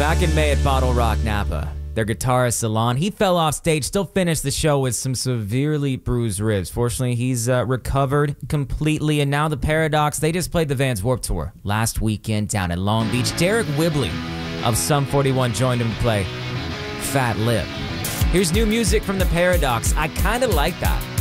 Back in May at Bottle Rock Napa, their guitarist Salon, he fell off stage, still finished the show with some severely bruised ribs. Fortunately, he's recovered completely, and now the Paradox, they just played the Vans Warped Tour last weekend down in Long Beach. Derek Whibley of Sum 41 joined him to play Fat Lip. Here's new music from the Paradox. I kind of like that.